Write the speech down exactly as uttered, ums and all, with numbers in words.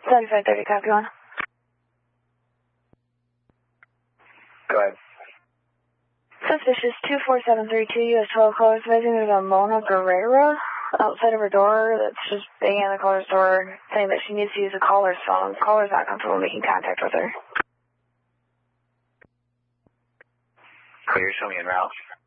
seventy-five thirty, copy one. Go ahead. Suspicious two four seven three two, U S twelve callers advising there's a Mona Guerrera outside of her door that's just banging on the caller's door, saying that she needs to use the caller's phone. The caller's not comfortable making contact with her. Clear, show me en route.